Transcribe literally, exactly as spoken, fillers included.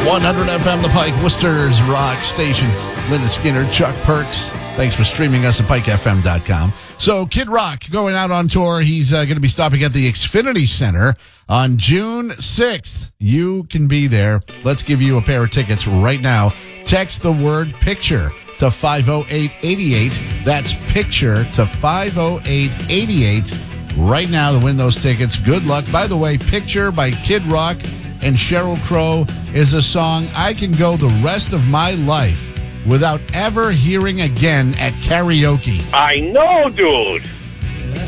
one hundred F M, The Pike, Worcester's rock station. Linda Skinner, Chuck Perks. Thanks for streaming us at pike f m dot com. So, Kid Rock going out on tour. He's uh, going to be stopping at the Xfinity Center on June sixth. You can be there. Let's give you a pair of tickets right now. Text the word picture to five oh eight eight eight. That's picture to five oh eight eight eight right now to win those tickets. Good luck. By the way, Picture by Kid Rock and Sheryl Crow is a song I can go the rest of my life without ever hearing again at karaoke. I know, dude.